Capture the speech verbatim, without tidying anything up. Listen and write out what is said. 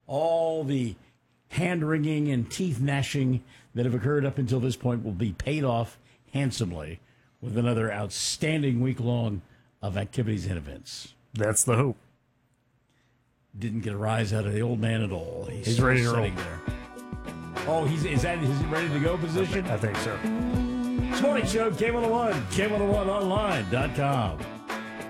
all the hand-wringing and teeth-gnashing that have occurred up until this point will be paid off handsomely with another outstanding week-long of activities and events. That's the hope. Didn't get a rise out of the old man at all. He's, He's ready to roll. there. Oh, he's is that his ready-to-go position? I think so. This morning show, K one oh one, K one oh one online dot com.